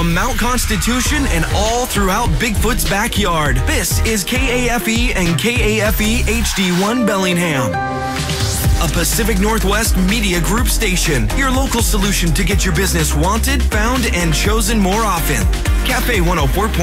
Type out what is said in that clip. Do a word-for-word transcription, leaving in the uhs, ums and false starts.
from Mount Constitution and all throughout Bigfoot's backyard. This is K A F E and K A F E H D one Bellingham, a Pacific Northwest Media Group station. Your local solution to get your business wanted, found, and chosen more often. Cafe one oh four point